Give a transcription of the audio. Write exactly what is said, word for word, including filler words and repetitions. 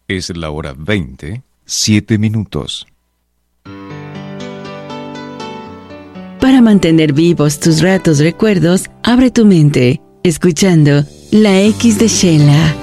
Es la hora veinte, siete minutos. Para mantener vivos tus ratos recuerdos, abre tu mente, escuchando La X de Sheila.